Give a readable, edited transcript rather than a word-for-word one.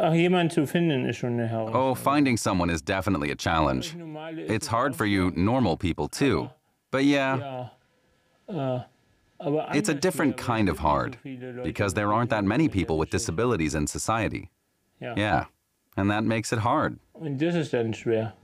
Jemanden zu finden ist schon eine Oh, Herausforderung. finding someone is definitely a challenge. It's hard for you normal people too. But yeah, Ja, aber it's a anders different schwer, weil kind es of gibt nicht so hard, viele Leute because mit there aren't that many people with Behinderungen. disabilities in society. Ja. Yeah, and that makes it hard. Und das ist dann schwer.